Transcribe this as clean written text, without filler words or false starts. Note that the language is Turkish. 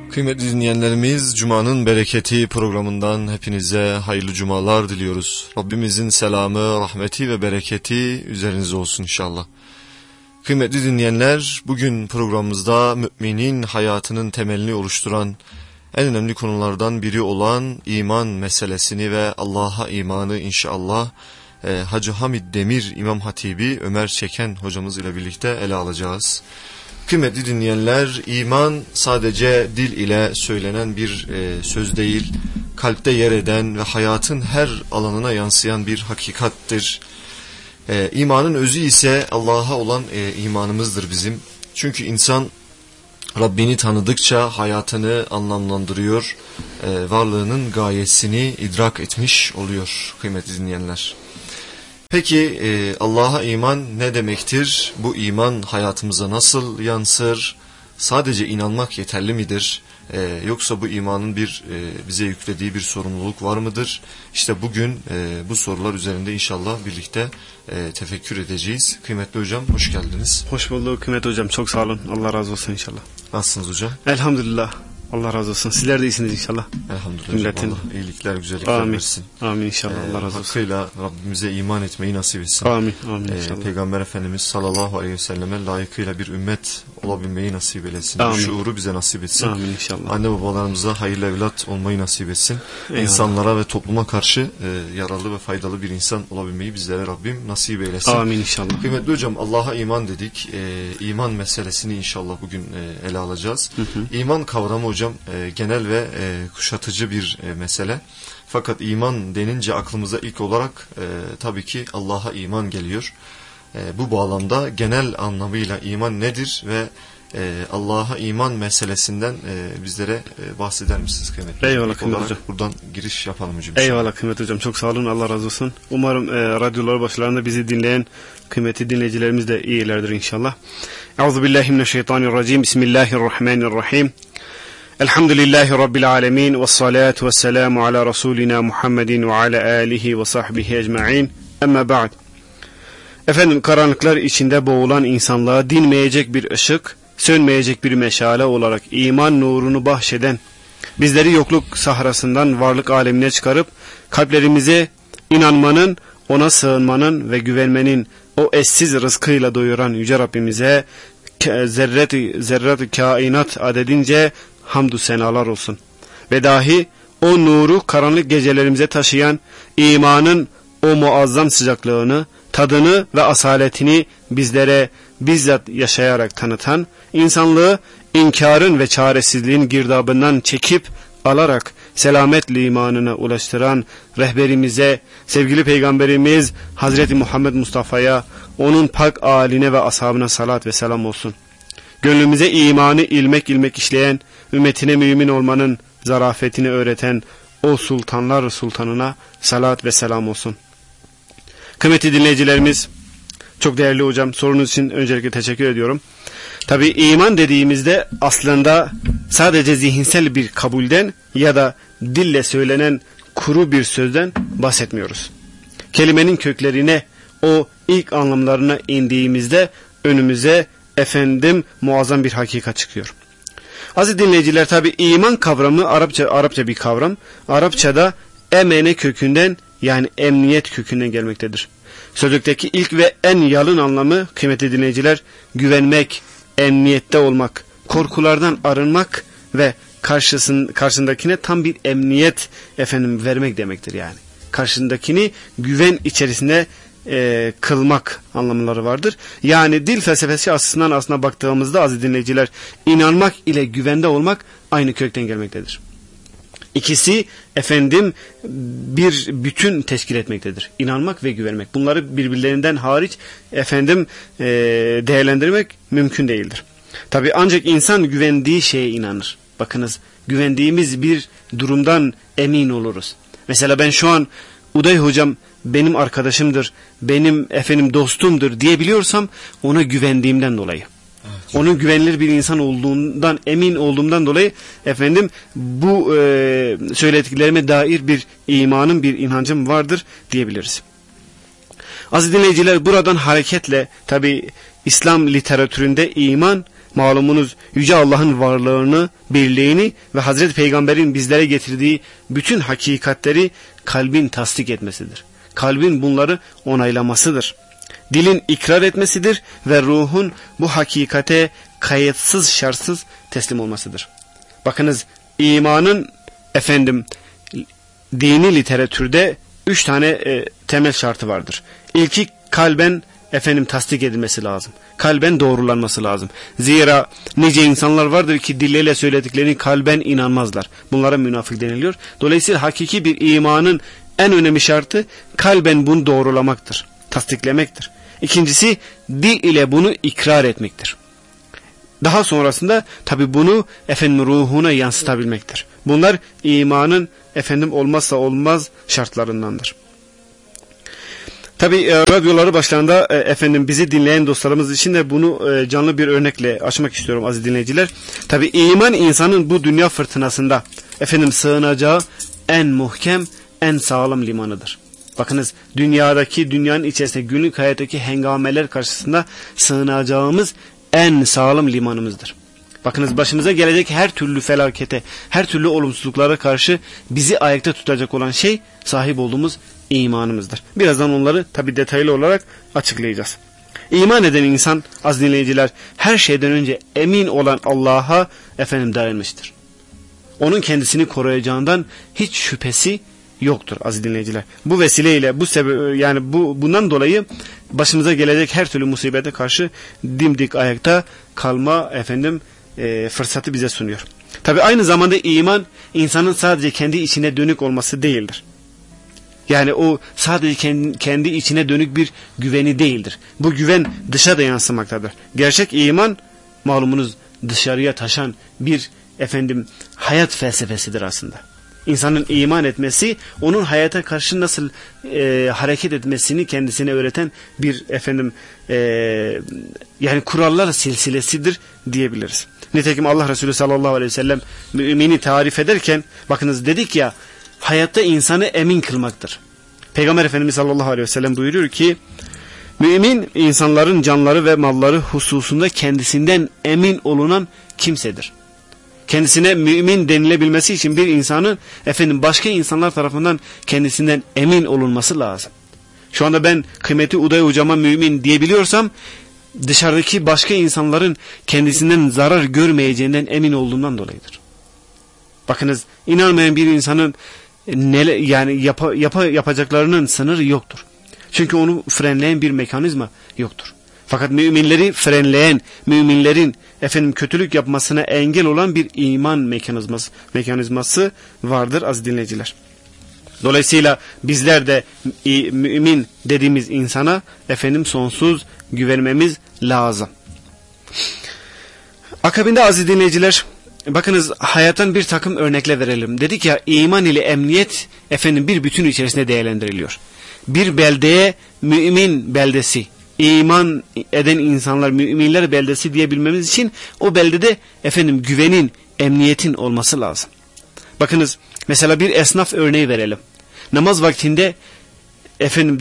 Kıymetli dinleyenlerimiz, Cuma'nın bereketi programından hepinize hayırlı cumalar diliyoruz. Rabbimizin selamı, rahmeti ve bereketi üzerinize olsun inşallah. Kıymetli dinleyenler, bugün programımızda müminin hayatının temelini oluşturan en önemli konulardan biri olan iman meselesini ve Allah'a imanı inşallah Hacı Hamid Demir İmam Hatibi Ömer Çeken hocamız ile birlikte ele alacağız. Kıymetli dinleyenler, iman sadece dil ile söylenen bir söz değil, kalpte yer eden ve hayatın her alanına yansıyan bir hakikattir. İmanın özü ise Allah'a olan imanımızdır bizim. Çünkü insan Rabbini tanıdıkça hayatını anlamlandırıyor, varlığının gayesini idrak etmiş oluyor kıymetli dinleyenler. Peki Allah'a iman ne demektir? Bu iman hayatımıza nasıl yansır? Sadece inanmak yeterli midir? Yoksa bu imanın bize yüklediği bir sorumluluk var mıdır? İşte bugün bu sorular üzerinde inşallah birlikte tefekkür edeceğiz. Kıymetli hocam, hoş geldiniz. Hoş bulduk kıymetli hocam, çok sağ olun. Allah razı olsun inşallah. Nasılsınız hocam? Elhamdülillah. Allah razı olsun. Sizler de iyisiniz inşallah. Elhamdülillah. Milletin. Allah iyilikler, güzellikler versin. Amin inşallah. Allah razı olsun. Hakkıyla Rabbimize iman etmeyi nasip etsin. Amin inşallah. Peygamber Efendimiz sallallahu aleyhi ve selleme layıkıyla bir ümmet olabilmeyi nasip etsin. Bu şuuru bize nasip etsin. Amin inşallah. Anne babalarımıza hayırlı evlat olmayı nasip etsin. Eyvallah. İnsanlara ve topluma karşı yararlı ve faydalı bir insan olabilmeyi bizlere Rabbim nasip eylesin. Amin inşallah. Kıymetli hocam, Allah'a iman dedik. İman meselesini inşallah bugün ele alacağız. İman kavramı hocam genel ve kuşatıcı bir mesele. Fakat iman denince aklımıza ilk olarak tabii ki Allah'a iman geliyor. Bu bağlamda genel anlamıyla iman nedir ve Allah'a iman meselesinden bizlere bahseder misiniz kıymetli? Eyvallah kıymetli hocam. Buradan giriş yapalım hocam. Eyvallah kıymetli hocam, çok sağ olun, Allah razı olsun. Umarım radyolar başlarında bizi dinleyen kıymetli dinleyicilerimiz de iyilerdir inşallah. Euzubillahimineşşeytanirracim. Bismillahirrahmanirrahim. Elhamdülillahi Rabbil alemin ve salatu ve selamu ala Resulina Muhammedin ve ala alihi ve sahbihi ecma'in. Amma ba'd. Efendim, karanlıklar içinde boğulan insanlığa dinmeyecek bir ışık, sönmeyecek bir meşale olarak iman nurunu bahşeden, bizleri yokluk sahrasından varlık alemine çıkarıp kalplerimize inanmanın, ona sığınmanın ve güvenmenin o eşsiz rızkıyla doyuran Yüce Rabbimize zerret-i kainat adedince hamdü senalar olsun. Ve dahi o nuru karanlık gecelerimize taşıyan imanın o muazzam sıcaklığını, tadını ve asaletini bizlere bizzat yaşayarak tanıtan, insanlığı inkarın ve çaresizliğin girdabından çekip alarak selamet limanına ulaştıran rehberimize, sevgili Peygamberimiz Hazreti Muhammed Mustafa'ya, onun pak âline ve ashabına salat ve selam olsun. Gönlümüze imanı ilmek işleyen, ümmetine mümin olmanın zarafetini öğreten o sultanlar sultanına salat ve selam olsun. Kıymetli dinleyicilerimiz, çok değerli hocam, sorunuz için öncelikle teşekkür ediyorum. Tabii iman dediğimizde aslında sadece zihinsel bir kabulden ya da dille söylenen kuru bir sözden bahsetmiyoruz. Kelimenin köklerine, o ilk anlamlarına indiğimizde önümüze muazzam bir hakikat çıkıyor. Aziz dinleyiciler, tabii iman kavramı Arapça bir kavram. Arapçada emene kökünden, yani emniyet kökünden gelmektedir. Sözlükteki ilk ve en yalın anlamı kıymetli dinleyiciler, güvenmek, emniyette olmak, korkulardan arınmak ve karşındakine tam bir emniyet vermek demektir yani. Karşındakini güven içerisinde kılmak anlamları vardır. Yani dil felsefesi açısından aslında baktığımızda aziz dinleyiciler, inanmak ile güvende olmak aynı kökten gelmektedir. İkisi bir bütün teşkil etmektedir. İnanmak ve güvenmek. Bunları birbirlerinden hariç değerlendirmek mümkün değildir. Tabii ancak insan güvendiği şeye inanır. Bakınız, güvendiğimiz bir durumdan emin oluruz. Mesela ben şu an Uday hocam benim arkadaşımdır, benim dostumdur diyebiliyorsam ona güvendiğimden dolayı. Evet. Onun güvenilir bir insan olduğundan emin olduğumdan dolayı bu söylediklerime dair bir imanım, bir inancım vardır diyebiliriz. Aziz dinleyiciler, buradan hareketle tabi İslam literatüründe iman malumunuz Yüce Allah'ın varlığını, birliğini ve Hazreti Peygamber'in bizlere getirdiği bütün hakikatleri kalbin tasdik etmesidir. Kalbin bunları onaylamasıdır. Dilin ikrar etmesidir ve ruhun bu hakikate kayıtsız şartsız teslim olmasıdır. Bakınız, imanın dini literatürde 3 tane temel şartı vardır. İlki kalben tasdik edilmesi lazım. Kalben doğrulanması lazım. Zira nice insanlar vardır ki dilleriyle söylediklerini kalben inanmazlar. Bunlara münafık deniliyor. Dolayısıyla hakiki bir imanın en önemli şartı kalben bunu doğrulamaktır, tasdiklemektir. İkincisi dil ile bunu ikrar etmektir. Daha sonrasında tabi bunu ruhuna yansıtabilmektir. Bunlar imanın olmazsa olmaz şartlarındandır. Tabi radyoları başlarında bizi dinleyen dostlarımız için de bunu canlı bir örnekle açmak istiyorum aziz dinleyiciler. Tabi iman insanın bu dünya fırtınasında sığınacağı en muhkem, en sağlam limanıdır. Bakınız, dünyanın içerisinde günlük hayattaki hengameler karşısında sığınacağımız en sağlam limanımızdır. Bakınız, başımıza gelecek her türlü felakete, her türlü olumsuzluklara karşı bizi ayakta tutacak olan şey sahip olduğumuz imanımızdır. Birazdan onları tabi detaylı olarak açıklayacağız. İman eden insan, az dinleyiciler, her şeyden önce emin olan Allah'a dayanmıştır. Onun kendisini koruyacağından hiç şüphesi yoktur aziz dinleyiciler. Bu vesileyle bundan dolayı başımıza gelecek her türlü musibete karşı dimdik ayakta kalma fırsatı bize sunuyor. Tabi aynı zamanda iman insanın sadece kendi içine dönük olması değildir. Yani o sadece kendi içine dönük bir güveni değildir. Bu güven dışa da yansımaktadır. Gerçek iman malumunuz dışarıya taşan bir hayat felsefesidir aslında. İnsanın iman etmesi, onun hayata karşı nasıl hareket etmesini kendisine öğreten bir kurallar silsilesidir diyebiliriz. Nitekim Allah Resulü sallallahu aleyhi ve sellem mümini tarif ederken, bakınız dedik ya, hayatta insanı emin kılmaktır. Peygamber Efendimiz sallallahu aleyhi ve sellem buyuruyor ki, mümin insanların canları ve malları hususunda kendisinden emin olunan kimsedir. Kendisine mümin denilebilmesi için bir insanın başka insanlar tarafından kendisinden emin olunması lazım. Şu anda ben kıymeti Uday hocama mümin diyebiliyorsam dışarıdaki başka insanların kendisinden zarar görmeyeceğinden emin olduğumdan dolayıdır. Bakınız, inanmayan bir insanın yapacaklarının sınırı yoktur. Çünkü onu frenleyen bir mekanizma yoktur. Fakat müminleri frenleyen, müminlerin kötülük yapmasına engel olan bir iman mekanizması vardır aziz dinleyiciler. Dolayısıyla bizler de mümin dediğimiz insana sonsuz güvenmemiz lazım. Akabinde aziz dinleyiciler, bakınız, hayattan bir takım örnekler verelim. Dedik ya, iman ile emniyet bir bütün içerisinde değerlendiriliyor. Bir beldeye mümin beldesi, iman eden insanlar, müminler beldesi diyebilmemiz için o beldede güvenin, emniyetin olması lazım. Bakınız, mesela bir esnaf örneği verelim. Namaz vaktinde